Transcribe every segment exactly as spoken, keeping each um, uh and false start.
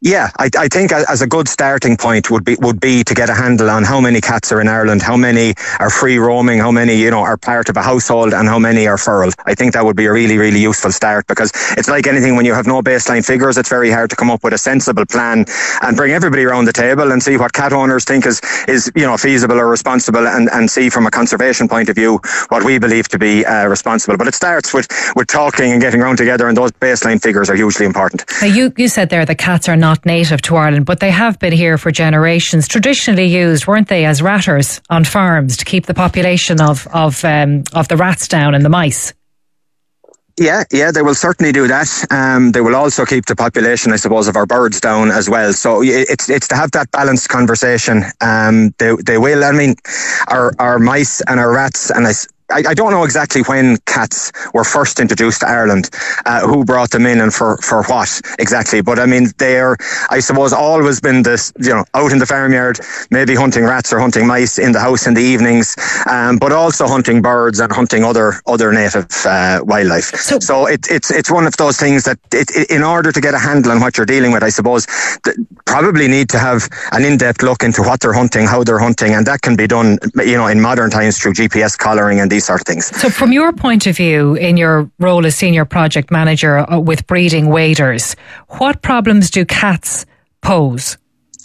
Yeah, I, I think as a good starting point would be would be to get a handle on how many cats are in Ireland, how many are free roaming, how many, you know, are part of a household, and how many are feral. I think that would be a really, really useful start, because it's like anything, when you have no baseline figures, it's very hard to come up with a sensible plan and bring everybody around the table and see what cat owners think is, is you know, feasible or responsible, and, and see from a conservation point of view what we believe to be uh, responsible. But it starts with, with talking and getting around together, and those baseline figures are hugely important. Now you, you said there that cats are not native to Ireland, but they have been here for generations, traditionally used, weren't they, as ratters on farms to keep the population of of um, of the rats down and the mice? Yeah, yeah, they will certainly do that. Um, they will also keep the population, I suppose, of our birds down as well. So it's it's to have that balanced conversation. Um, they they will. I mean, our our mice and our rats, and I. I don't know exactly when cats were first introduced to Ireland, uh, who brought them in and for, for what exactly. But I mean, they're, I suppose, always been this, you know, out in the farmyard, maybe hunting rats or hunting mice, in the house in the evenings, um, but also hunting birds and hunting other other native uh, wildlife. So, so it, it's it's one of those things that it, it, in order to get a handle on what you're dealing with, I suppose, th- probably need to have an in-depth look into what they're hunting, how they're hunting, and that can be done, you know, in modern times through G P S collaring and these sort of things. So from your point of view, in your role as senior project manager with breeding waders, what problems do cats pose?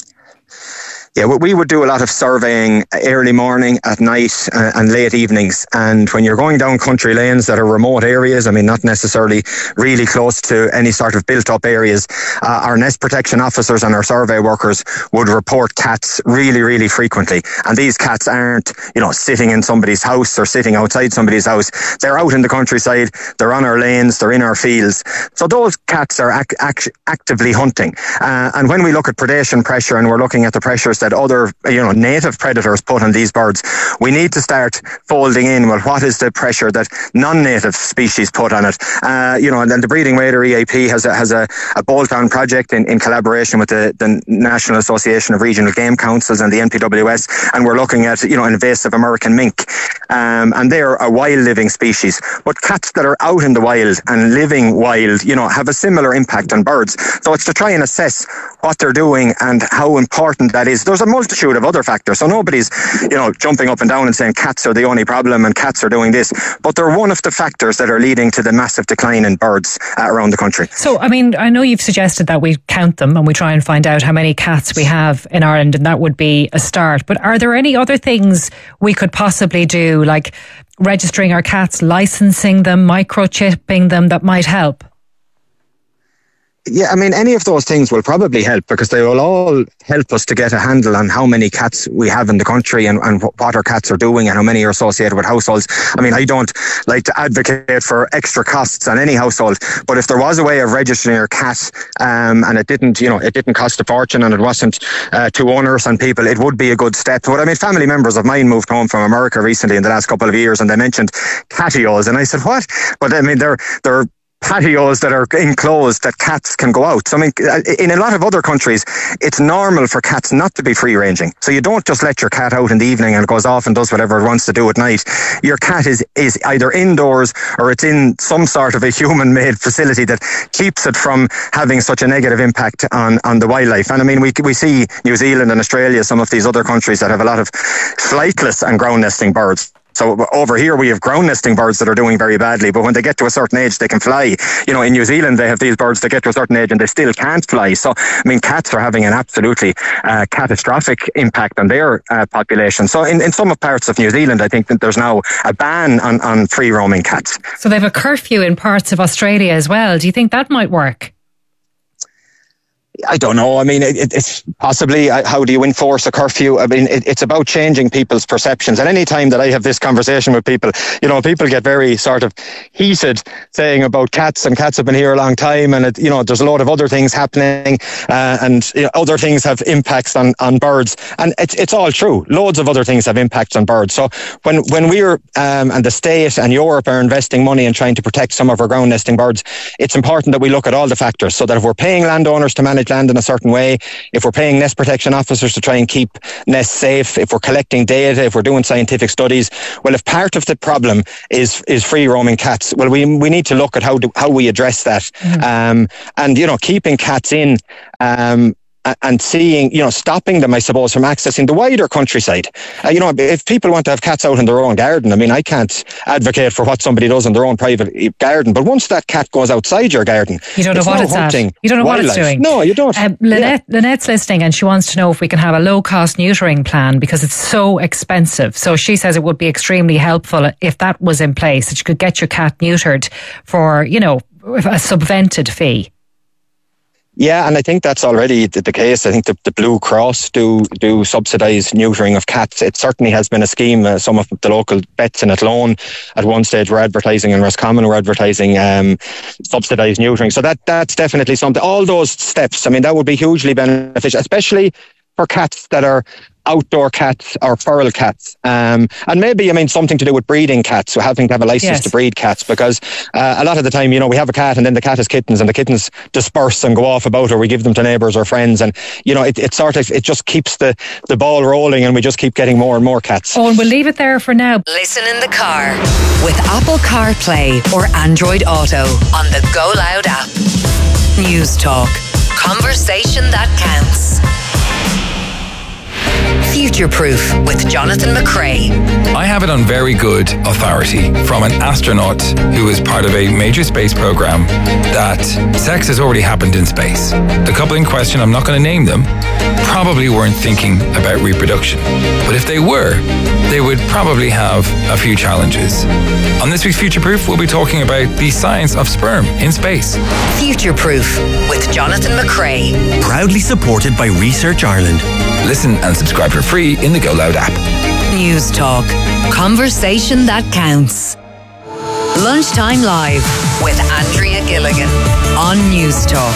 Yeah, we would do a lot of surveying early morning, at night, uh, and late evenings. And when you're going down country lanes that are remote areas, I mean, not necessarily really close to any sort of built-up areas, uh, our nest protection officers and our survey workers would report cats really, really frequently. And these cats aren't, you know, sitting in somebody's house or sitting outside somebody's house. They're out in the countryside. They're on our lanes. They're in our fields. So those cats are ac- ac- actively hunting. Uh, and when we look at predation pressure, and we're looking at the pressures that that other, you know, native predators put on these birds, we need to start folding in, well, what is the pressure that non-native species put on it? Uh, you know, and then the Breeding Wader E A P has a, has a, a bolt-on project in, in collaboration with the, the National Association of Regional Game Councils and the N P W S, and we're looking at, you know, invasive American mink. Um, and they're a wild-living species. But cats that are out in the wild and living wild, you know, have a similar impact on birds. So it's to try and assess what they're doing and how important that is. There's a multitude of other factors. So nobody's, you know, jumping up and down and saying cats are the only problem and cats are doing this. But they're one of the factors that are leading to the massive decline in birds uh, around the country. So, I mean, I know you've suggested that we count them and we try and find out how many cats we have in Ireland, and that would be a start. But are there any other things we could possibly do, like registering our cats, licensing them, microchipping them, that might help? Yeah, I mean, any of those things will probably help, because they will all help us to get a handle on how many cats we have in the country and, and what our cats are doing and how many are associated with households. I mean, I don't like to advocate for extra costs on any household, but if there was a way of registering your cat um, and it didn't, you know, it didn't cost a fortune and it wasn't uh, too onerous on people, it would be a good step. But I mean, family members of mine moved home from America recently in the last couple of years, and they mentioned catios, and I said, what? But I mean, they're they're patios that are enclosed that cats can go out. So I mean, in a lot of other countries, it's normal for cats not to be free ranging. So you don't just let your cat out in the evening and it goes off and does whatever it wants to do at night. Your cat is, is either indoors or it's in some sort of a human-made facility that keeps it from having such a negative impact on, on the wildlife. And I mean, we we see New Zealand and Australia, some of these other countries that have a lot of flightless and ground nesting birds. So over here we have ground nesting birds that are doing very badly, but when they get to a certain age, they can fly. You know, in New Zealand, they have these birds that get to a certain age and they still can't fly. So, I mean, cats are having an absolutely uh, catastrophic impact on their uh, population. So in, in some parts of New Zealand, I think that there's now a ban on, on free roaming cats. So they have a curfew in parts of Australia as well. Do you think that might work? I don't know. I mean, it, it's possibly, uh, how do you enforce a curfew? I mean, it, it's about changing people's perceptions. And any time that I have this conversation with people, you know, people get very sort of heated saying about cats, and cats have been here a long time, and, it, you know, there's a lot of other things happening, uh, and you know, other things have impacts on, on birds. And it's it's all true. Loads of other things have impacts on birds. So when, when we're, um, and the state and Europe are investing money in trying to protect some of our ground nesting birds, it's important that we look at all the factors, so that if we're paying landowners to manage planned in a certain way, if we're paying nest protection officers to try and keep nests safe, if we're collecting data, if we're doing scientific studies, well, if part of the problem is is free roaming cats, well, we we need to look at how do, how we address that. Mm-hmm. Um, and, you know, keeping cats in, um, and seeing, you know, stopping them, I suppose, from accessing the wider countryside. Uh, you know, if people want to have cats out in their own garden, I mean, I can't advocate for what somebody does in their own private garden, but once that cat goes outside your garden, you don't know what it's at. You don't know what it's doing. No, you don't. Um, Lynette, yeah. Lynette's listening, and she wants to know if we can have a low-cost neutering plan because it's so expensive. So she says it would be extremely helpful if that was in place, that you could get your cat neutered for, you know, a subvented fee. Yeah, and I think that's already the, the case. I think the, the Blue Cross do do subsidise neutering of cats. It certainly has been a scheme. Uh, some of the local vets in Athlone at one stage were advertising, and Roscommon were advertising um, subsidised neutering. So that that's definitely something. All those steps, I mean, that would be hugely beneficial, especially for cats that are outdoor cats or feral cats. Um, and maybe, I mean, something to do with breeding cats, so having to have a license yes. to breed cats, because uh, a lot of the time, you know, we have a cat and then the cat has kittens and the kittens disperse and go off about, or we give them to neighbours or friends. And, you know, it, it sort of, it just keeps the, the ball rolling and we just keep getting more and more cats. Oh, and we'll leave it there for now. Listen in the car with Apple CarPlay or Android Auto on the Go Loud app. News Talk. Conversation that counts. Future Proof with Jonathan McCrea. I have it on very good authority from an astronaut who was part of a major space program that sex has already happened in space. The couple in question, I'm not going to name them, probably weren't thinking about reproduction. But if they were, they would probably have a few challenges. On this week's Future Proof, we'll be talking about the science of sperm in space. Future Proof with Jonathan McCrea. Proudly supported by Research Ireland. Listen and subscribe for free in the Go Loud app. News Talk. Conversation that counts. Lunchtime Live with Andrea Gilligan on News Talk.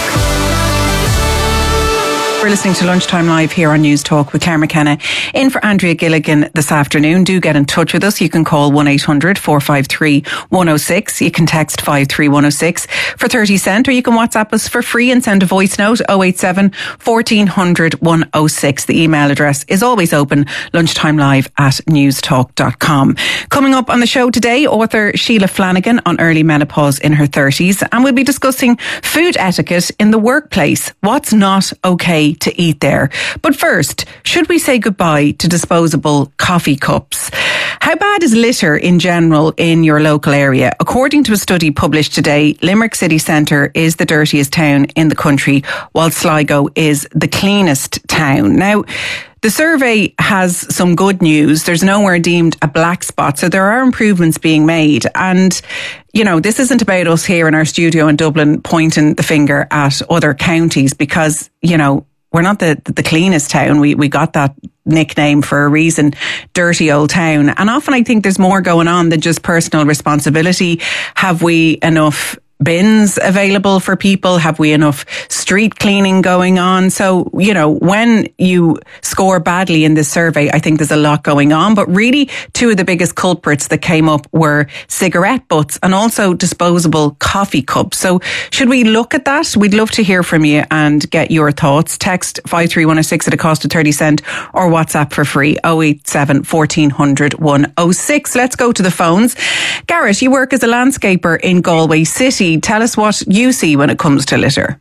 We're listening to Lunchtime Live here on News Talk with Claire McKenna. In for Andrea Gilligan this afternoon. Do get in touch with us. You can call one eight hundred four five three one oh six. You can text five three one oh six for thirty cent, or you can WhatsApp us for free and send a voice note oh eight seven fourteen hundred one oh six. The email address is always open, lunchtimelive at newstalk dot com. Coming up on the show today, author Sheila Flanagan on early menopause in her thirties, and we'll be discussing food etiquette in the workplace. What's not okay to eat there. But first, should we say goodbye to disposable coffee cups? How bad is litter in general in your local area? According to a study published today, Limerick City Centre is the dirtiest town in the country, while Sligo is the cleanest town. Now, the survey has some good news. There's nowhere deemed a black spot, so there are improvements being made. And, you know, this isn't about us here in our studio in Dublin pointing the finger at other counties, because, you know, we're not the, the cleanest town. We, we got that nickname for a reason, dirty old town. And often I think there's more going on than just personal responsibility. Have we enough bins available for people? Have we enough street cleaning going on? So, you know, when you score badly in this survey, I think there's a lot going on. But really, two of the biggest culprits that came up were cigarette butts and also disposable coffee cups. So should we look at that? We'd love to hear from you and get your thoughts. Text five three one oh six at a cost of thirty cent or WhatsApp for free oh eight seven fourteen hundred one oh six. Let's go to the phones. Garrett, you work as a landscaper in Galway City. Tell us what you see when it comes to litter.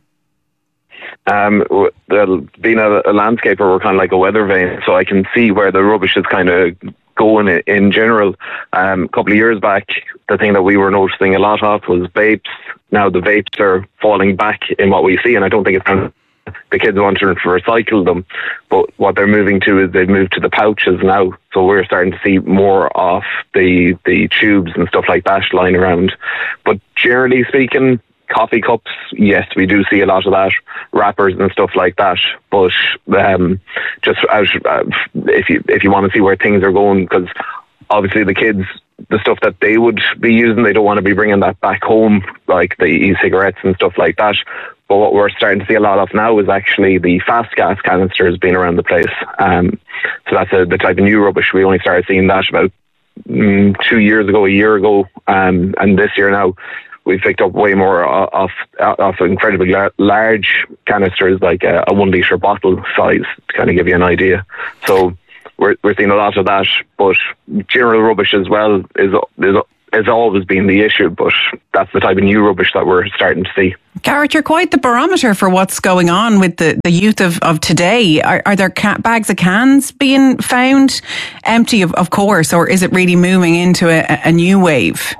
Um, well, being a, a landscaper, we're kind of like a weather vane, so I can see where the rubbish is kind of going in general. Um, a couple of years back, the thing that we were noticing a lot of was vapes. Now the vapes are falling back in what we see, and I don't think it's the kids want to recycle them, but what they're moving to is they've moved to the pouches now. So we're starting to see more of the the tubes and stuff like that lying around. But generally speaking, coffee cups, yes, we do see a lot of that, wrappers and stuff like that. But um, just out, uh, if you if you want to see where things are going, because obviously the kids, the stuff that they would be using, they don't want to be bringing that back home, like the e-cigarettes and stuff like that. But what we're starting to see a lot of now is actually the fast gas canisters being around the place. Um, so that's a, the type of new rubbish. We only started seeing that about mm, two years ago, a year ago, um, and this year now we've picked up way more off off incredibly large canisters, like a, a one litre bottle size, to kind of give you an idea. So we're we're seeing a lot of that, but general rubbish as well is is has always been the issue, but that's the type of new rubbish that we're starting to see. Garrett, you're quite the barometer for what's going on with the, the youth of, of today. Are, are there ca- bags of cans being found empty, of, of course, or is it really moving into a, a new wave?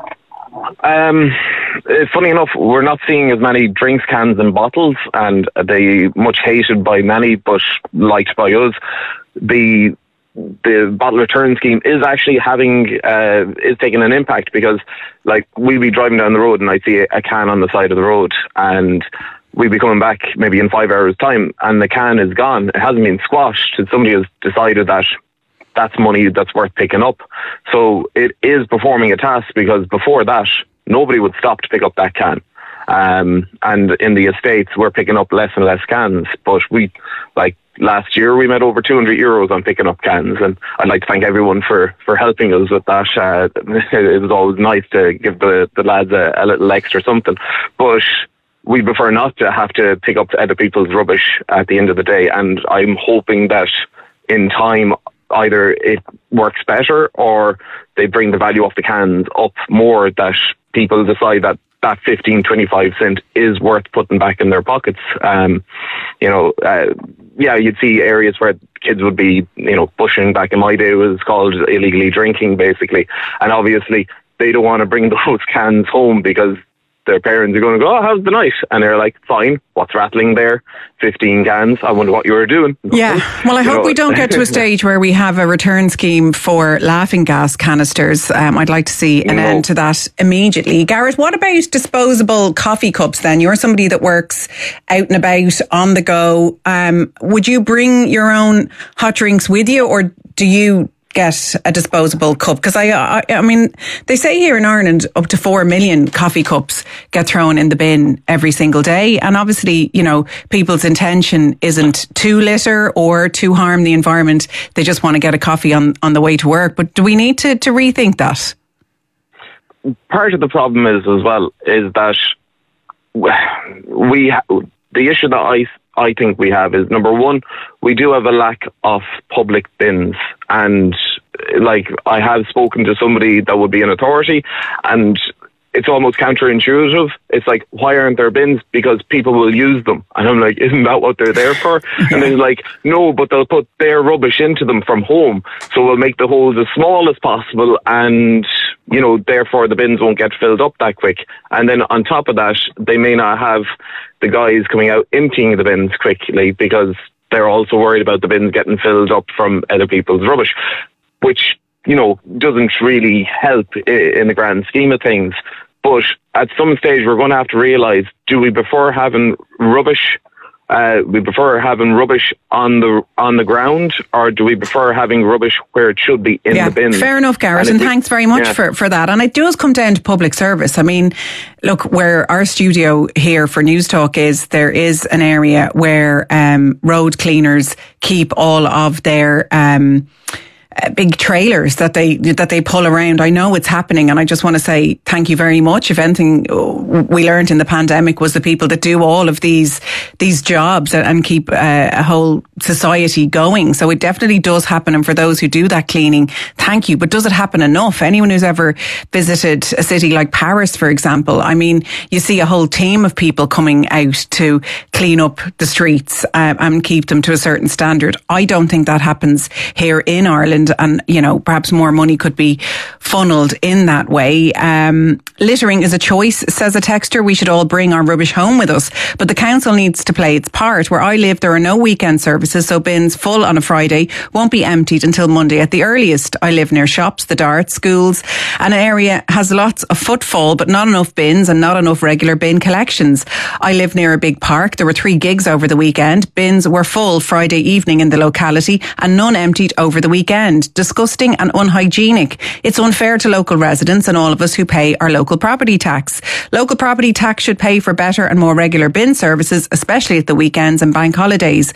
Um, funny enough, we're not seeing as many drinks cans and bottles, and they much hated by many, but liked by us. The the bottle return scheme is actually having uh, is taking an impact, because like we'd be driving down the road and I'd see a can on the side of the road, and we'd be coming back maybe in five hours time and the can is gone. It hasn't been squashed. Somebody has decided that that's money that's worth picking up. So it is performing a task, because before that nobody would stop to pick up that can. Um, and in the estates we're picking up less and less cans, but we like last year we made over two hundred euros on picking up cans, and I'd like to thank everyone for, for helping us with that. Uh, it was always nice to give the, the lads a, a little extra something, but we prefer not to have to pick up other people's rubbish at the end of the day, and I'm hoping that in time either it works better or they bring the value of the cans up more, that people decide that that fifteen, twenty-five cent is worth putting back in their pockets. Um, you know, uh, yeah, you'd see areas where kids would be, you know, bushing. Back in my day, it was called illegally drinking, basically. And obviously, they don't want to bring those cans home, because their parents are going to go, oh, how's the night? And they're like, fine, what's rattling there? fifteen cans. I wonder what you were doing. Yeah. Well, I you hope know. we don't get to a stage where we have a return scheme for laughing gas canisters. Um, I'd like to see an no. end to that immediately. Garrett, what about disposable coffee cups then? You're somebody that works out and about, on the go. Um, would you bring your own hot drinks with you, or do you get a disposable cup? Because I, I, I mean, they say here in Ireland up to four million coffee cups get thrown in the bin every single day, and obviously, you know, people's intention isn't to litter or to harm the environment. They just want to get a coffee on, on the way to work. But do we need to, to rethink that? Part of the problem is as well is that we ha- the issue that I I think we have is, number one, we do have a lack of public bins. And like, I have spoken to somebody that would be an authority, and it's almost counterintuitive. It's like, why aren't there bins? Because people will use them. And I'm like, isn't that what they're there for? And then like, no, but they'll put their rubbish into them from home. So we'll make the holes as small as possible, and, you know, therefore the bins won't get filled up that quick. And then on top of that, they may not have the guys coming out emptying the bins quickly, because they're also worried about the bins getting filled up from other people's rubbish, which, you know, doesn't really help in the grand scheme of things. But at some stage, we're going to have to realise, do we prefer having rubbish? Uh, we prefer having rubbish on the on the ground, or do we prefer having rubbish where it should be in yeah, the bin? Fair enough, Garrett, and, and thanks very much yeah. for, for that. And it does come down to public service. I mean, look, where our studio here for News Talk is, there is an area where um, road cleaners keep all of their Um, Uh, big trailers that they that they pull around. I know it's happening, and I just want to say thank you very much. If anything we learned in the pandemic was the people that do all of these these jobs and keep uh, a whole society going. So it definitely does happen, and for those who do that cleaning, thank you. But does it happen enough? Anyone who's ever visited a city like Paris, for example, I mean, you see a whole team of people coming out to clean up the streets um, and keep them to a certain standard. I don't think that happens here in Ireland. And, you know, perhaps more money could be funneled in that way. Um, littering is a choice, says a texter. We should all bring our rubbish home with us. But the council needs to play its part. Where I live, there are no weekend services, so bins full on a Friday won't be emptied until Monday at the earliest. I live near shops, the darts, schools, and an area has lots of footfall, but not enough bins and not enough regular bin collections. I live near a big park. There were three gigs over the weekend. Bins were full Friday evening in the locality and none emptied over the weekend. Disgusting and unhygienic. It's unfair to local residents and all of us who pay our local property tax. Local property tax should pay for better and more regular bin services, especially at the weekends and bank holidays.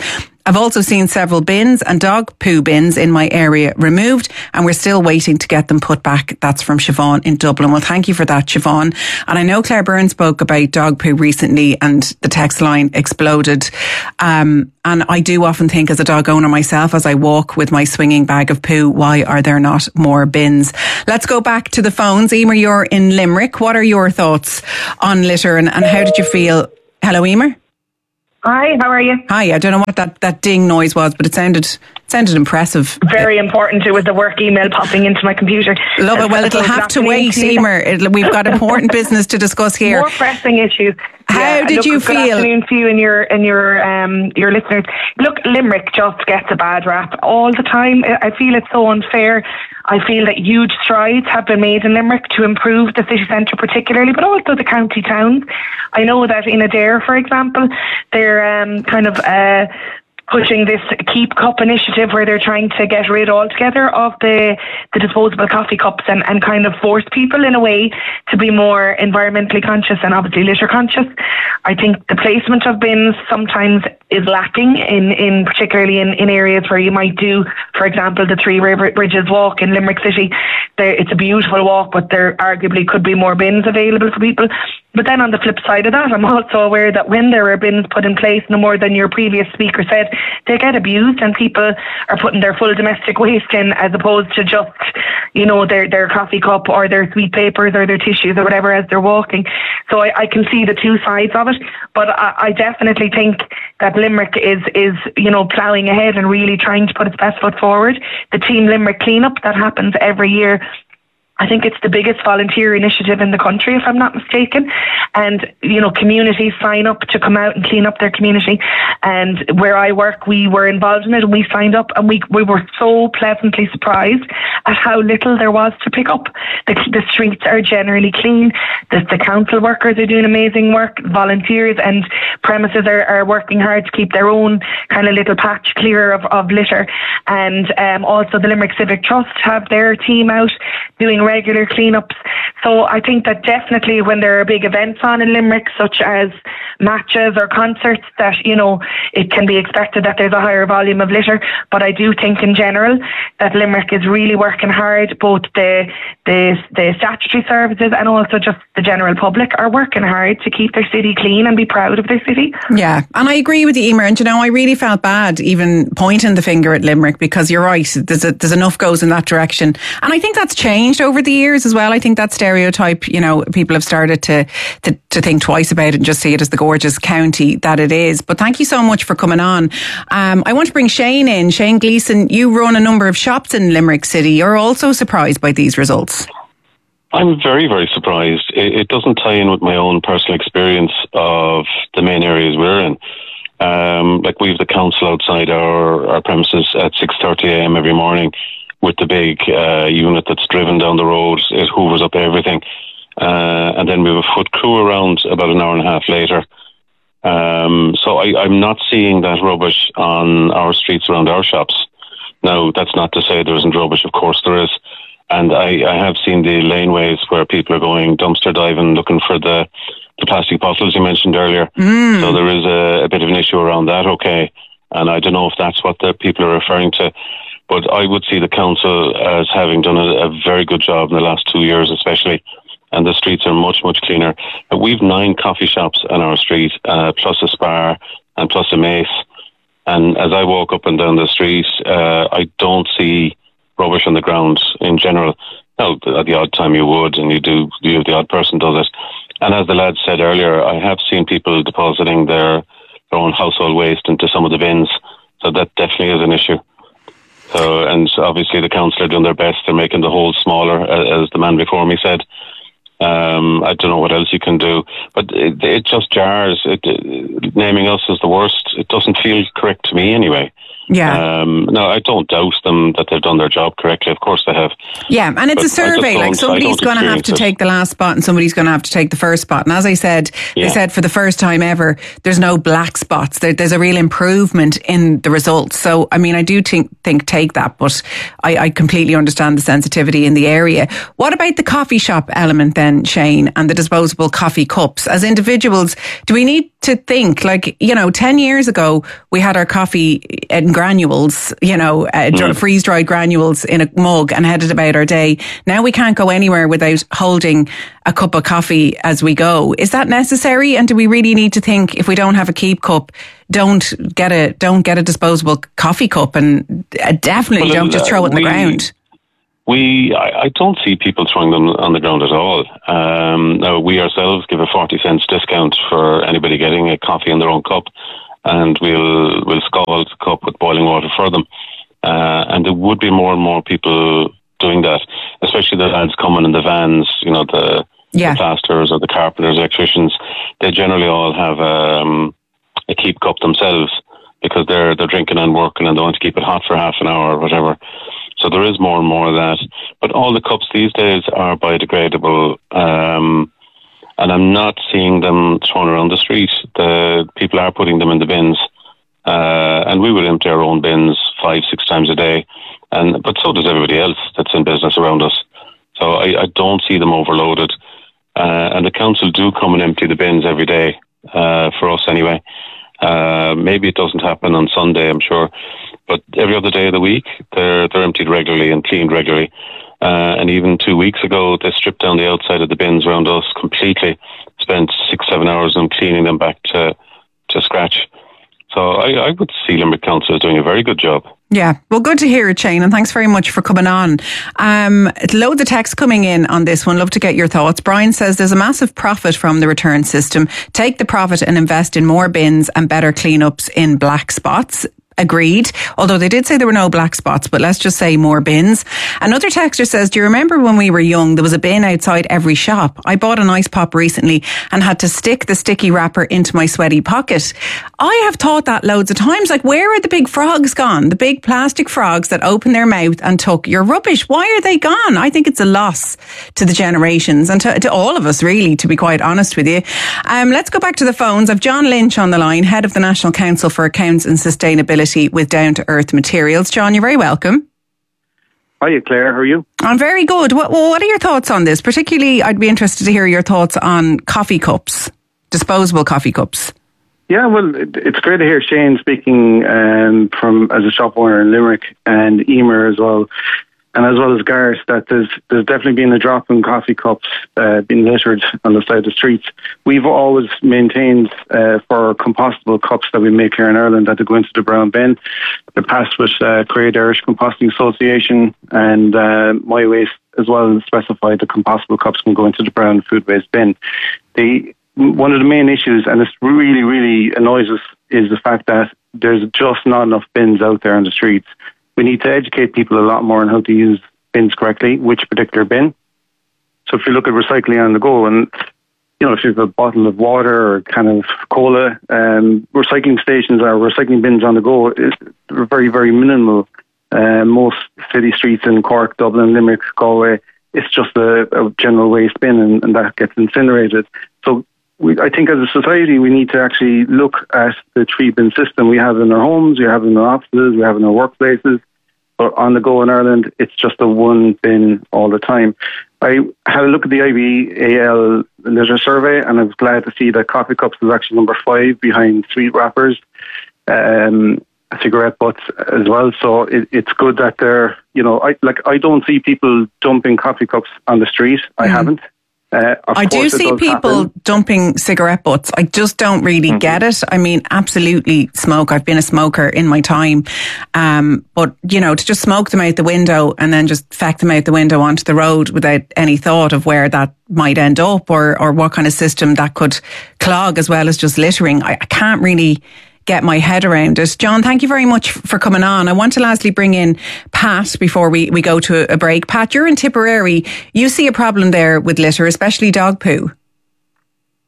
I've also seen several bins and dog poo bins in my area removed, and we're still waiting to get them put back. That's from Siobhan in Dublin. Well, thank you for that, Siobhan. And I know Claire Byrne spoke about dog poo recently and the text line exploded. Um, and I do often think, as a dog owner myself, as I walk with my swinging bag of poo, why are there not more bins? Let's go back to the phones. Emer, you're in Limerick. What are your thoughts on litter, and, and how did you feel? Hello, Emer. Hi, how are you? Hi, I don't know what that, that ding noise was, but it sounded sounded impressive. Very important. It was a work email popping into my computer. Love it. Well, it'll have to wait, Emer. It'll, we've got important business to discuss here. More pressing issues. How yeah, did look, you good feel? Good afternoon to you and your and your um your listeners. Look, Limerick just gets a bad rap all the time. I feel it's so unfair. I feel that huge strides have been made in Limerick to improve the city centre particularly, but also the county towns. I know that in Adair, for example, they're um, kind of uh, pushing this Keep Cup initiative where they're trying to get rid altogether of the, the disposable coffee cups and, and kind of force people in a way to be more environmentally conscious and obviously litter conscious. I think the placement of bins sometimes is lacking in, in particularly in, in areas where you might do, for example, the Three River Bridges walk in Limerick City. There, it's a beautiful walk, but there arguably could be more bins available for people. But then on the flip side of that, I'm also aware that when there are bins put in place, no more than your previous speaker said, they get abused and people are putting their full domestic waste in as opposed to just, you know, their, their coffee cup or their sweet papers or their tissues or whatever as they're walking. So I, I can see the two sides of it, but I, I definitely think that Limerick is, is, you know, ploughing ahead and really trying to put its best foot forward. The Team Limerick cleanup that happens every year, I think it's the biggest volunteer initiative in the country, if I'm not mistaken. And, you know, communities sign up to come out and clean up their community. And where I work, we were involved in it and we signed up and we we were so pleasantly surprised at how little there was to pick up. The, the streets are generally clean. The, the council workers are doing amazing work. Volunteers and premises are, are working hard to keep their own kind of little patch clear of, of litter. And um, also the Limerick Civic Trust have their team out doing regular cleanups. So I think that definitely when there are big events on in Limerick, such as matches or concerts, that, you know, it can be expected that there's a higher volume of litter. But I do think in general that Limerick is really working hard. Both the the, the statutory services and also just the general public are working hard to keep their city clean and be proud of their city. Yeah, and I agree with you, Emer. And, you know, I really felt bad even pointing the finger at Limerick, because you're right, there's, a, there's enough goes in that direction. And I think that's changed over the years as well. I think that stereotype, you know, people have started to, to to think twice about it and just see it as the gorgeous county that it is. But thank you so much for coming on. Um, I want to bring Shane in. Shane Gleeson, you run a number of shops in Limerick City. You're also surprised by these results. I'm very, very surprised. It, it doesn't tie in with my own personal experience of the main areas we're in. Um, like we have the council outside our, our premises at six thirty a.m. every morning with the big uh, unit that's driven down the road. It hoovers up everything. Uh, and then we have a foot crew around about an hour and a half later. Um, so I, I'm not seeing that rubbish on our streets around our shops. Now, that's not to say there isn't rubbish. Of course there is. And I, I have seen the laneways where people are going dumpster diving, looking for the, the plastic bottles you mentioned earlier. Mm. So there is a, a bit of an issue around that, okay. And I don't know if that's what the people are referring to. But I would see the council as having done a, a very good job in the last two years especially. And the streets are much, much cleaner. Uh, we've nine coffee shops on our street, uh, plus a Spar and plus a Mace. And as I walk up and down the street, uh, I don't see rubbish on the ground in general. Now, at the odd time you would, and you do, you, the odd person does it. And as the lad said earlier, I have seen people depositing their, their own household waste into some of the bins. So that definitely is an issue. So, and obviously the council are doing their best. They're making the holes smaller, as the man before me said. Um, I don't know what else you can do, but it, it just jars. It, it, naming us as the worst, it doesn't feel correct to me anyway. Yeah. Um, no, I don't doubt them that they've done their job correctly. Of course they have. Yeah, and it's but a survey. Like somebody's going to have to it. take the last spot and somebody's going to have to take the first spot. And as I said, yeah. they said for the first time ever, there's no black spots. There, there's a real improvement in the results. So, I mean, I do think, think take that, but I, I completely understand the sensitivity in the area. What about the coffee shop element then, Shane, and the disposable coffee cups? As individuals, do we need to think, like, you know, ten years ago, we had our coffee in granules, you know, uh, mm. freeze-dried granules in a mug and headed about our day. Now we can't go anywhere without holding a cup of coffee as we go. Is that necessary? And do we really need to think, if we don't have a keep cup, don't get a don't get a disposable coffee cup, and uh, definitely well, don't just throw it on we, the ground? We, I, I don't see people throwing them on the ground at all. Um, now, we ourselves give a forty cents discount for anybody getting a coffee in their own cup, and we'll we'll scald the cup with boiling water for them. Uh, and there would be more and more people doing that, especially the lads coming in the vans, you know, the, yeah. the plasters or the carpenters, electricians. They generally all have um, a keep cup themselves because they're they're drinking and working and they want to keep it hot for half an hour or whatever. So there is more and more of that. But all the cups these days are biodegradable, um, and I'm not seeing them thrown around the street. The people are putting them in the bins, uh, and we would empty our own bins five, six times a day. And but so does everybody else that's in business around us. So I, I don't see them overloaded. Uh, and the council do come and empty the bins every day, uh, for us anyway. Uh, maybe it doesn't happen on Sunday, I'm sure. But every other day of the week, they're they're emptied regularly and cleaned regularly. Uh, and even two weeks ago, they stripped down the outside of the bins around us completely. Spent six, seven hours on cleaning them back to to scratch. So I, I would see Limerick Council is doing a very good job. Yeah, well, good to hear it, Shane, and thanks very much for coming on. Um, loads of text coming in on this one. Love to get your thoughts. Brian says there's a massive profit from the return system. Take the profit and invest in more bins and better cleanups in black spots. Agreed. Although they did say there were no black spots, but let's just say more bins. Another texter says, do you remember when we were young, there was a bin outside every shop? I bought an ice pop recently and had to stick the sticky wrapper into my sweaty pocket. I have thought that loads of times. Like, where are the big frogs gone? The big plastic frogs that opened their mouth and took your rubbish. Why are they gone? I think it's a loss to the generations and to, to all of us, really, to be quite honest with you. Um, let's go back to the phones. I've John Lynch on the line, head of the National Council for Accounts and Sustainability with Down to Earth Materials. John, you're very welcome. Hiya, Claire. How are you? I'm very good. What, what are your thoughts on this? Particularly, I'd be interested to hear your thoughts on coffee cups, disposable coffee cups. Yeah, well, it, it's great to hear Shane speaking um, from as a shop owner in Limerick, and Emer as well, and as well as Gareth, that there's there's definitely been a drop in coffee cups uh, being littered on the side of the streets. We've always maintained uh, for compostable cups that we make here in Ireland that they go into the brown bin. They're passed with uh, Create Irish Composting Association and uh, My Waste as well, and specified the compostable cups can go into the brown food waste bin. The one of the main issues, and this really, really annoys us, is the fact that there's just not enough bins out there on the streets. We need to educate people a lot more on how to use bins correctly, which particular bin. So if you look at recycling on the go, and you know, if you have a bottle of water or kind of cola, um, recycling stations or recycling bins on the go is very, very minimal. Uh, most city streets in Cork, Dublin, Limerick, Galway, it's just a, a general waste bin, and, and that gets incinerated. So we, I think as a society, we need to actually look at the three bin system we have in our homes, we have in our offices, we have in our workplaces. But on the go in Ireland, it's just a one bin all the time. I had a look at the I B A L litter survey, and I was glad to see that coffee cups is actually number five behind sweet wrappers, um, cigarette butts as well. So it, it's good that they're, you know, I like I don't see people dumping coffee cups on the street. Mm. I haven't. Uh, I do see people happen. dumping cigarette butts. I just don't really mm-hmm. get it. I mean, absolutely smoke. I've been a smoker in my time. Um, but, you know, to just smoke them out the window and then just feck them out the window onto the road without any thought of where that might end up or, or what kind of system that could clog as well as just littering. I, I can't really get my head around it. John, thank you very much for coming on. I want to lastly bring in Pat before we, we go to a break. Pat, you're in Tipperary. You see a problem there with litter, especially dog poo.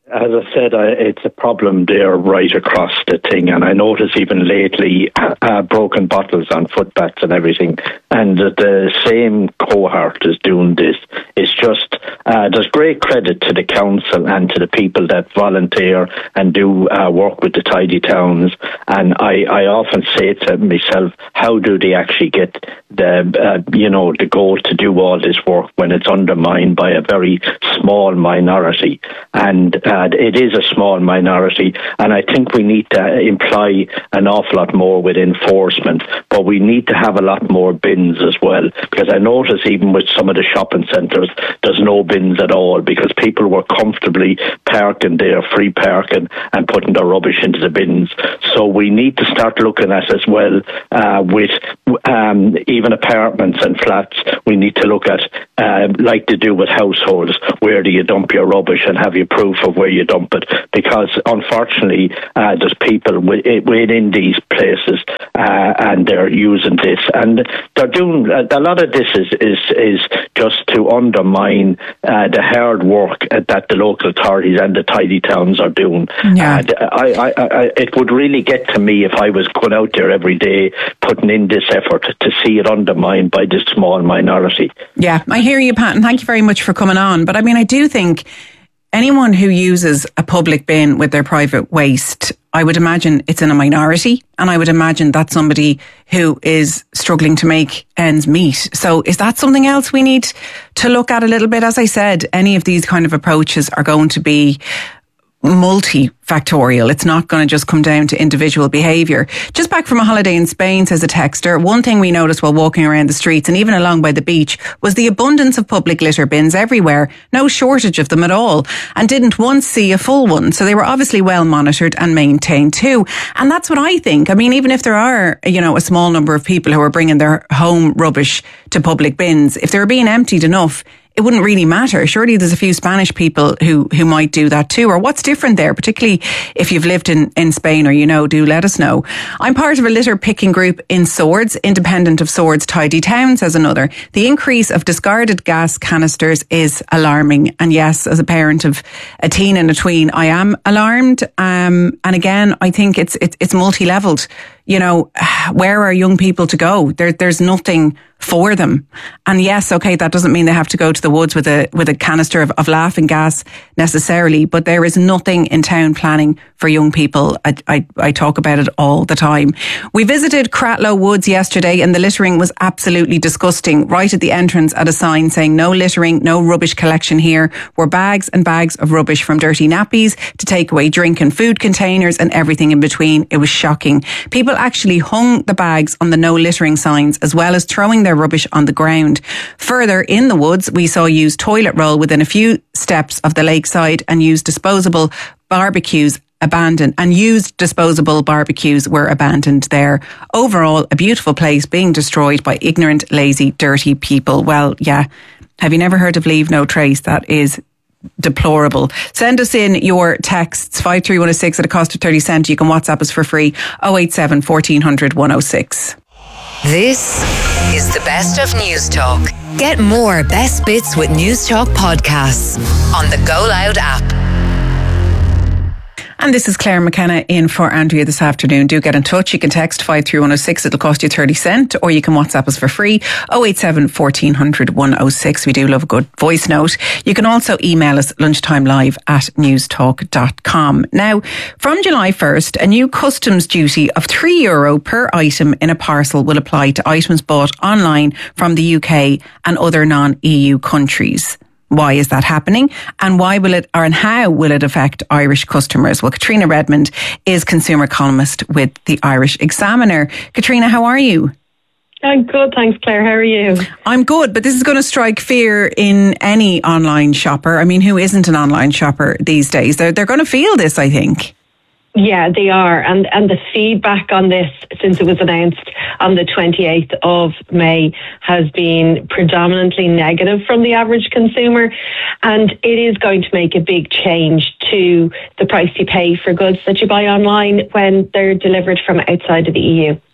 As I said, I, it's a problem there right across the thing, and I notice even lately uh, broken bottles on footpaths and everything, and the same cohort is doing this. It's just, uh, there's great credit to the council and to the people that volunteer and do uh, work with the tidy towns, and I, I often say to myself, how do they actually get the, uh, you know, the goal to do all this work when it's undermined by a very small minority? And uh, Uh, it is a small minority, and I think we need to imply an awful lot more with enforcement, but we need to have a lot more bins as well, because I notice even with some of the shopping centres, there's no bins at all, because people were comfortably parking there, free parking, and putting their rubbish into the bins. So we need to start looking at as well uh, with um, even apartments and flats. We need to look at, uh, like they do with households, where do you dump your rubbish, and have you proof of where you dump it, because unfortunately uh, there's people within these places uh, and they're using this, and they're doing a lot of this is is, is just to undermine uh, the hard work that the local authorities and the tidy towns are doing. Yeah. And I, I, I, it would really get to me if I was going out there every day putting in this effort to see it undermined by this small minority. Yeah, I hear you, Pat, and thank you very much for coming on. But I mean, I do think anyone who uses a public bin with their private waste, I would imagine it's in a minority, and I would imagine that's somebody who is struggling to make ends meet. So is that something else we need to look at a little bit? As I said, any of these kind of approaches are going to be multifactorial. It's not going to just come down to individual behaviour. Just back from a holiday in Spain, says a texter, one thing we noticed while walking around the streets and even along by the beach was the abundance of public litter bins everywhere. No shortage of them at all, and didn't once see a full one. So they were obviously well monitored and maintained too. And that's what I think. I mean, even if there are, you know, a small number of people who are bringing their home rubbish to public bins, if they were being emptied enough, it wouldn't really matter. Surely there's a few Spanish people who, who might do that too. Or what's different there, particularly if you've lived in, in Spain or you know, do let us know. I'm part of a litter picking group in Swords, independent of Swords Tidy Town, says another. The increase of discarded gas canisters is alarming. And yes, as a parent of a teen and a tween, I am alarmed. Um, and again, I think it's, it's, it's multi-leveled. You know, where are young people to go? There, there's nothing for them. And yes, okay, that doesn't mean they have to go to the woods with a with a canister of, of laughing gas necessarily, but there is nothing in town planning for young people. I, I, I talk about it all the time. We visited Cratloe Woods yesterday, and the littering was absolutely disgusting. Right at the entrance at a sign saying no littering, no rubbish collection here, were bags and bags of rubbish, from dirty nappies to takeaway drink and food containers and everything in between. It was shocking. People actually hung the bags on the no littering signs, as well as throwing their rubbish on the ground. Further in the woods, we saw used toilet roll within a few steps of the lakeside, and used disposable barbecues abandoned and used disposable barbecues were abandoned there. Overall, a beautiful place being destroyed by ignorant, lazy, dirty people. Well, yeah. Have you never heard of Leave No Trace? That is deplorable. Send us in your texts, five three one oh six at a cost of thirty cents. You can WhatsApp us for free, oh eight seven, fourteen hundred, one oh six. This is the best of News Talk. Get more best bits with News Talk podcasts on the Go Loud app. And this is Claire McKenna in for Andrea this afternoon. Do get in touch. You can text five three one oh six. It'll cost you thirty cents, or you can WhatsApp us for free, oh eight seven, fourteen hundred, one oh six. We do love a good voice note. You can also email us lunchtimelive at newstalk dot com. Now, from July first, a new customs duty of three euro per item in a parcel will apply to items bought online from the U K and other non-E U countries. Why is that happening, and why will it, or and how will it affect Irish customers? Well, Katrina Redmond is consumer columnist with the Irish Examiner. Katrina, how are you? I'm good, thanks, Claire. How are you? I'm good, but this is going to strike fear in any online shopper. I mean, who isn't an online shopper these days? They're, they're going to feel this, I think. Yeah, they are. And and the feedback on this since it was announced on the twenty-eighth of May has been predominantly negative from the average consumer. And it is going to make a big change to the price you pay for goods that you buy online when they're delivered from outside of the E U.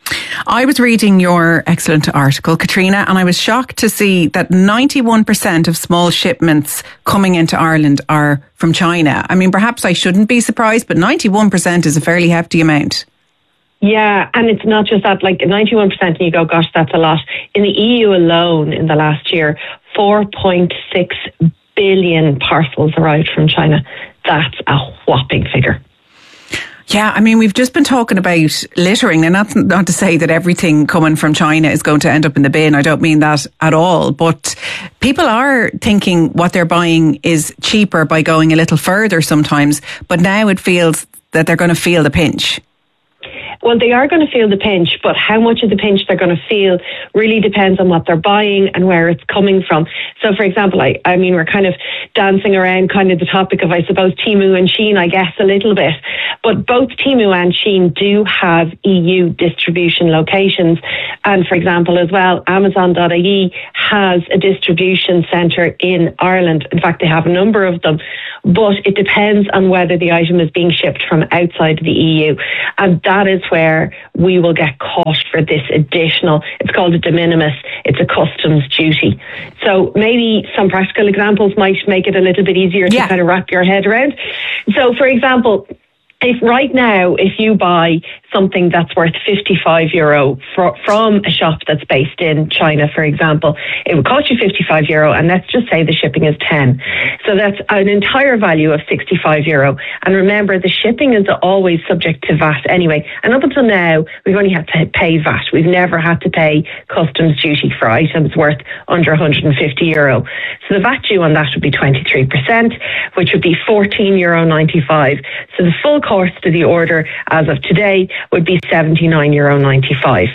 I was reading your excellent article, Katrina, and I was shocked to see that ninety-one percent of small shipments coming into Ireland are from China. I mean, perhaps I shouldn't be surprised, but ninety-one percent is a fairly hefty amount. Yeah, and it's not just that, like ninety-one percent, and you go, gosh, that's a lot. In the E U alone, in the last year, four point six billion parcels arrived from China. That's a whopping figure. Yeah, I mean, we've just been talking about littering, and that's not to say that everything coming from China is going to end up in the bin. I don't mean that at all. But people are thinking what they're buying is cheaper by going a little further sometimes. But now it feels that they're going to feel the pinch. Well, they are going to feel the pinch, but how much of the pinch they're going to feel really depends on what they're buying and where it's coming from. So, for example, I, I mean, we're kind of dancing around kind of the topic of, I suppose, Temu and Shein, I guess, a little bit. But both Temu and Shein do have E U distribution locations. And, for example, as well, Amazon dot I E has a distribution centre in Ireland. In fact, they have a number of them. But it depends on whether the item is being shipped from outside the E U. And that is where we will get caught for this additional, it's called a de minimis, it's a customs duty. So maybe some practical examples might make it a little bit easier to yeah. kind of wrap your head around. So, for example, if right now, if you buy something that's worth fifty-five euro fr- from a shop that's based in China, for example, it would cost you fifty-five euro, and let's just say the shipping is ten. So that's an entire value of sixty-five euro. And remember, the shipping is always subject to V A T anyway. And up until now, we've only had to pay V A T. We've never had to pay customs duty for items worth under one hundred fifty euro. So the V A T due on that would be twenty-three percent, which would be fourteen euro ninety-five. So the full cost of the order as of today would be seventy-nine euro ninety-five.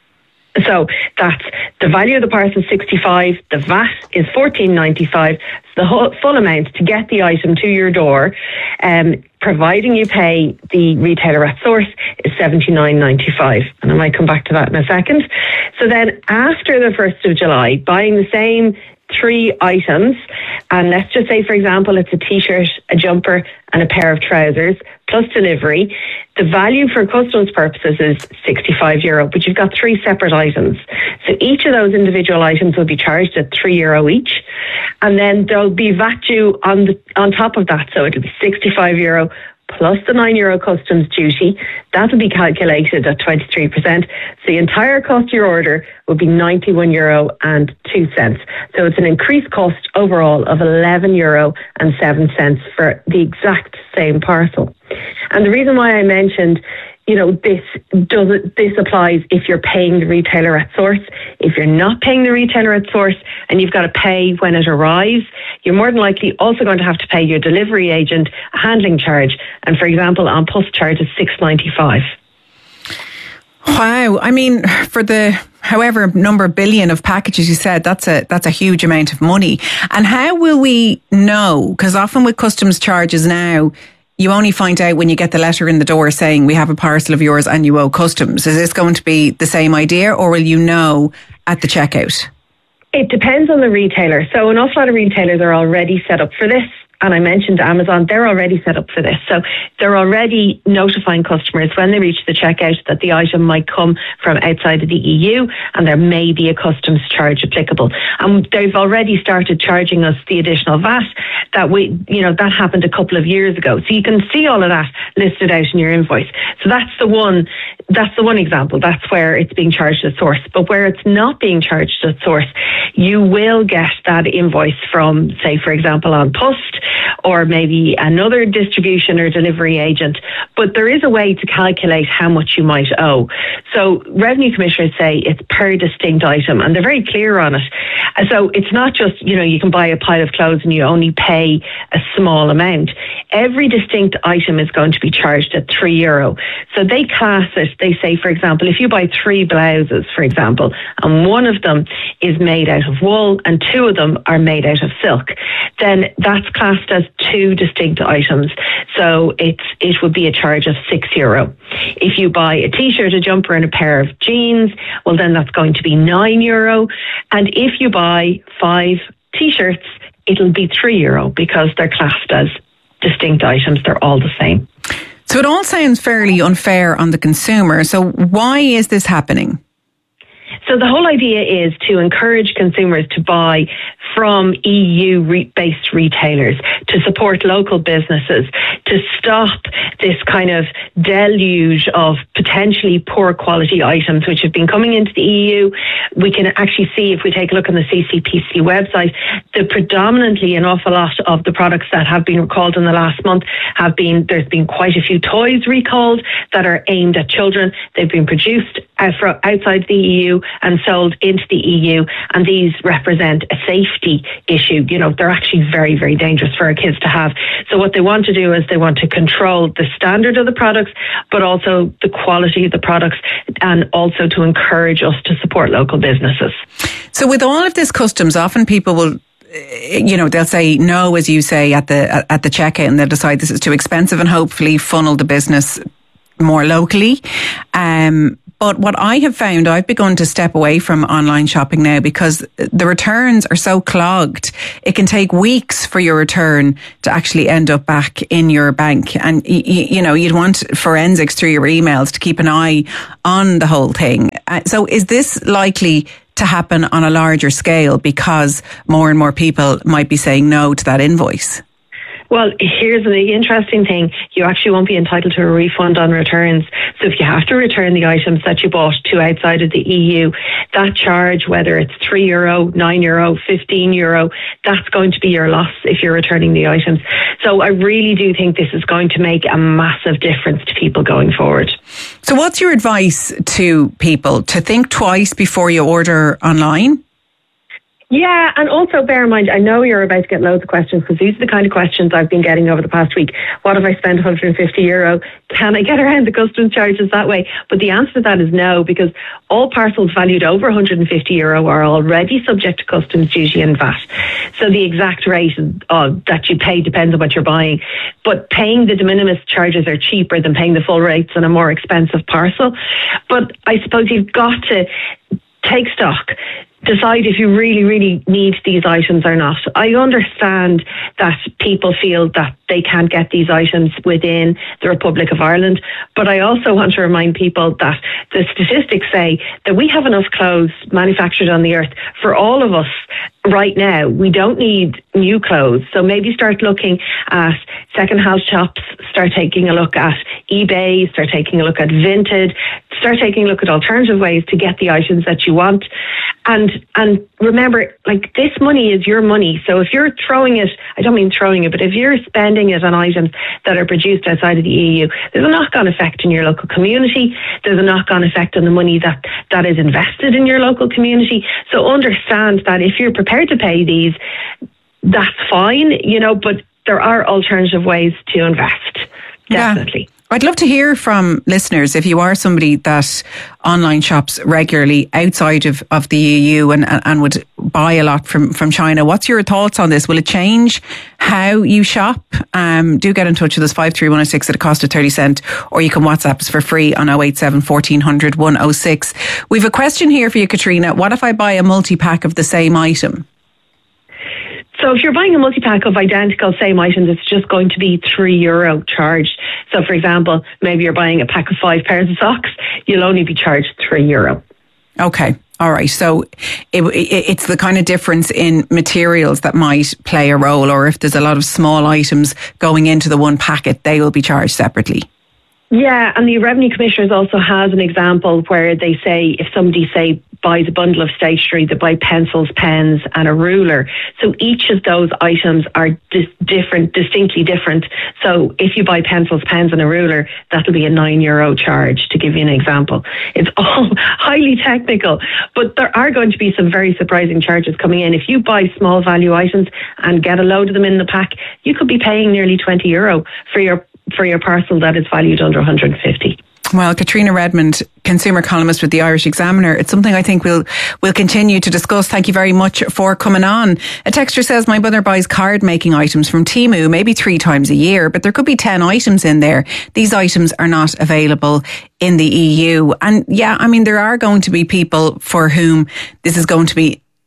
So that's the value of the parcel sixty-five, the V A T is fourteen ninety-five. So the whole, full amount to get the item to your door, um, providing you pay the retailer at source, is seventy-nine ninety-five. And I might come back to that in a second. So then after the first of July, buying the same three items, and let's just say, for example, it's a t-shirt, a jumper and a pair of trousers plus delivery, the value for customs purposes is sixty-five euro, but you've got three separate items. So each of those individual items will be charged at three euro each, and then there'll be V A T due on the on top of that, so it'll be sixty-five euro plus the nine euro customs duty. That will be calculated at twenty-three percent. So the entire cost of your order would be ninety-one euro and two cents. So it's an increased cost overall of eleven euro and seven cents for the exact same parcel. And the reason why I mentioned, you know, this does it, this applies if you're paying the retailer at source. If you're not paying the retailer at source and you've got to pay when it arrives, you're more than likely also going to have to pay your delivery agent a handling charge. And for example, on post charge is six ninety-five. Wow. I mean, for the however number of billion of packages you said, that's a that's a huge amount of money. And how will we know? Because often with customs charges now, you only find out when you get the letter in the door saying we have a parcel of yours and you owe customs. Is this going to be the same idea, or will you know at the checkout? It depends on the retailer. So an awful lot of retailers are already set up for this. And I mentioned Amazon, they're already set up for this. So they're already notifying customers when they reach the checkout that the item might come from outside of the E U and there may be a customs charge applicable. And they've already started charging us the additional V A T that we, you know, that happened a couple of years ago. So you can see all of that listed out in your invoice. So that's the one, that's the one example. That's where it's being charged at source. But where it's not being charged at source, you will get that invoice from, say, for example, on Post, or maybe another distribution or delivery agent. But there is a way to calculate how much you might owe. So revenue commissioners say it's per distinct item, and they're very clear on it. And so it's not just, you know, you can buy a pile of clothes and you only pay a small amount. Every distinct item is going to be charged at three euro. So they class it, they say, for example, if you buy three blouses, for example, and one of them is made out of wool and two of them are made out of silk, then that's classed as two distinct items. So it's it would be a charge of six euro. If you buy a t-shirt, a jumper and a pair of jeans, well then that's going to be nine euro. And if you buy five t-shirts, it'll be three euro because they're classed as distinct items. They're all the same. So it all sounds fairly unfair on the consumer. So why is this happening? So the whole idea is to encourage consumers to buy from E U-based retailers, to support local businesses, to stop this kind of deluge of potentially poor quality items which have been coming into the E U. We can actually see, if we take a look on the C C P C website, that predominantly an awful lot of the products that have been recalled in the last month have been, there's been quite a few toys recalled that are aimed at children. They've been produced outside the E U and sold into the E U, and these represent a safety issue. You know, they're actually very, very dangerous for our kids to have. So what they want to do is they want to control the standard of the products, but also the quality of the products, and also to encourage us to support local businesses. So with all of this customs, often people will, you know, they'll say no, as you say, at the at the checkout, and they'll decide this is too expensive and hopefully funnel the business more locally. Um, But what I have found, I've begun to step away from online shopping now because the returns are so clogged. It can take weeks for your return to actually end up back in your bank. And, you, you know, you'd want forensics through your emails to keep an eye on the whole thing. So is this likely to happen on a larger scale because more and more people might be saying no to that invoice? Well, here's the interesting thing. You actually won't be entitled to a refund on returns. So if you have to return the items that you bought to outside of the E U, that charge, whether it's three euro, nine euro, fifteen euro, that's going to be your loss if you're returning the items. So I really do think this is going to make a massive difference to people going forward. So what's your advice to people? To think twice before you order online? Yeah, and also bear in mind, I know you're about to get loads of questions, because these are the kind of questions I've been getting over the past week. What if I spend one hundred fifty euro? Can I get around the customs charges that way? But the answer to that is no, because all parcels valued over one hundred fifty euro are already subject to customs duty and V A T. So the exact rate uh, that you pay depends on what you're buying. But paying the de minimis charges are cheaper than paying the full rates on a more expensive parcel. But I suppose you've got to take stock. Decide if you really, really need these items or not. I understand that people feel that they can't get these items within the Republic of Ireland, but I also want to remind people that the statistics say that we have enough clothes manufactured on the earth for all of us right now. We don't need new clothes. So maybe start looking at second-hand shops, start taking a look at eBay, start taking a look at Vinted, start taking a look at alternative ways to get the items that you want. And and remember, like, this money is your money. So if you're throwing it, I don't mean throwing it, but if you're spending it on items that are produced outside of the E U, there's a knock-on effect in your local community. There's a knock-on effect on the money that, that is invested in your local community. So understand that if you're prepared to pay these, that's fine, you know, but there are alternative ways to invest. Definitely. Yeah. I'd love to hear from listeners if you are somebody that online shops regularly outside of, of the E U and, and would buy a lot from, from China. What's your thoughts on this? Will it change how you shop? Um, do get in touch with us, five three one oh six at a cost of thirty cent, or you can WhatsApp us for free on oh eight seven, fourteen hundred, one oh six. We've a question here for you, Katrina. What if I buy a multi-pack of the same item? So if you're buying a multi-pack of identical same items, it's just going to be three euro charged. So for example, maybe you're buying a pack of five pairs of socks, you'll only be charged three euro. Okay. All right. So it, it, it's the kind of difference in materials that might play a role, or if there's a lot of small items going into the one packet, they will be charged separately. Yeah, and the Revenue Commissioners also has an example where they say if somebody, say, buys a bundle of stationery, they buy pencils, pens and a ruler. So each of those items are dis- different, distinctly different. So if you buy pencils, pens and a ruler, that'll be a nine euro charge, to give you an example. It's all highly technical, but there are going to be some very surprising charges coming in. If you buy small value items and get a load of them in the pack, you could be paying nearly twenty euro for your for your parcel that is valued under one hundred fifty. Well, Katrina Redmond, consumer columnist with the Irish Examiner. It's something I think we'll we'll continue to discuss. Thank you very much for coming on. A texter says, my mother buys card making items from Temu maybe three times a year, but there could be ten items in there. These items are not available in the E U. And yeah, I mean, there are going to be people for whom this is going to be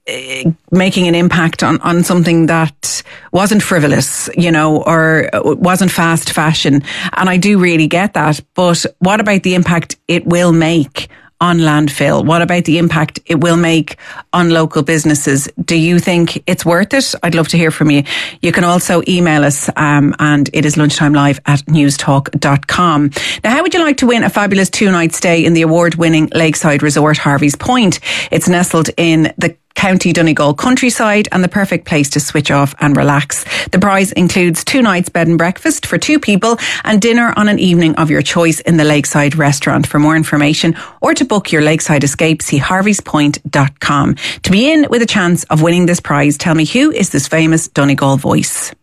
uh, making an impact on, on something that wasn't frivolous, you know, or wasn't fast fashion. And I do really get that. But what about the impact it will make on landfill? What about the impact it will make on local businesses? Do you think it's worth it? I'd love to hear from you. You can also email us um, and it is lunchtimelive at newstalk dot com. Now, how would you like to win a fabulous two-night stay in the award-winning Lakeside Resort Harvey's Point? It's nestled in the County Donegal countryside and the perfect place to switch off and relax. The prize includes two nights bed and breakfast for two people and dinner on an evening of your choice in the Lakeside restaurant. For more information or to book your Lakeside escape, see harveys point dot com. To be in with a chance of winning this prize, tell me, who is this famous Donegal voice?